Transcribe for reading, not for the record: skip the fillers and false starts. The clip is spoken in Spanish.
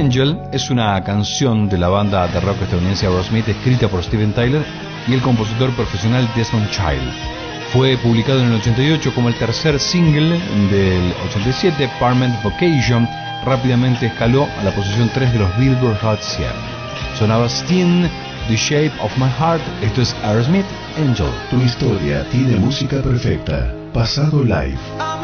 Angel es una canción de la banda de rock estadounidense Aerosmith escrita por Steven Tyler y el compositor profesional Desmond Child. Fue publicado en el 88 como el tercer single del 87, Permanent Vacation. Rápidamente escaló a la posición 3 de los Billboard Hot 100. Sonaba Sting, The Shape of My Heart. Esto es Aerosmith, Angel. Tu historia tiene música perfecta. Pasado live.